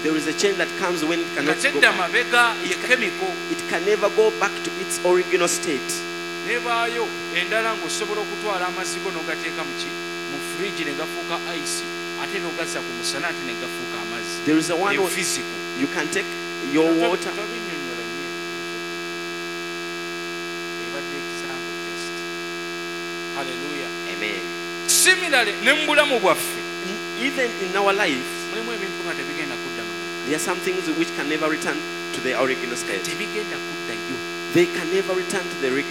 There is a change that comes when it cannot go Katedda back. mabega ye chemical. It can never go back to its original state. Nebaayo endala ng'osobola okutwala amazzi go n'ogateeka mu fridge ne gafuuka ice ate n'ogazza ku musana ate ne gafuuka amazzi. There is a one physical. you can take your water. Tobinnyonnyola nnyo. Ebadde example just. Hallelujah. Amen. Similarly ne mu bulamu bwaffe Even in our life, mulimu ebintu nga tebigenda kudda mu there are some things which can never return to their original state. tebigenda kuddayo. They can never return to the original